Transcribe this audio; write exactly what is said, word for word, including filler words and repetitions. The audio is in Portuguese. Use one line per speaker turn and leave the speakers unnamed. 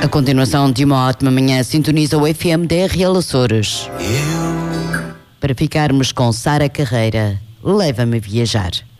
A continuação de uma ótima manhã, sintoniza o F M da R L Açores. Para ficarmos com Sara Carreira, leva-me a viajar.